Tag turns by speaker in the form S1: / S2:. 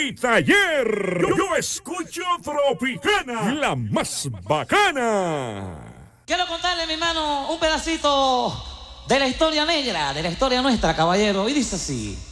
S1: mi taller. Yo escucho Tropicana, la más bacana.
S2: Quiero contarle, mi hermano, un pedacito de la historia negra, de la historia nuestra, caballero. Y dice así.